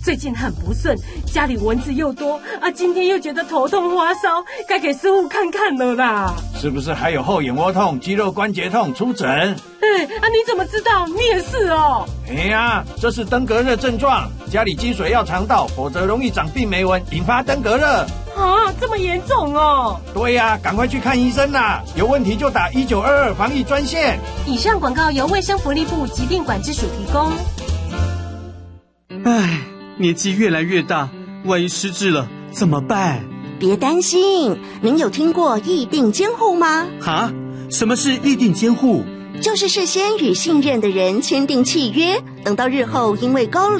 最近很不顺，家里蚊子又多啊，今天又觉得头痛发烧，该给师傅看看了啦。 是不是还有后眼窝痛、肌肉关节痛？出诊。 你怎么知道？你也是哦。 这是登革热症状，家里积水要常倒，否则容易长病媒蚊，引发登革热。 这么严重哦？ 对呀，赶快去看医生啦！有问题就打1922防疫专线。 以上广告由卫生福利部疾病管制署提供。 年纪越来越大，万一失智了怎么办？ 别担心，您有听过议定监护吗？ 什么是议定监护？ 就是事先与信任的人签订契约，等到日后因为高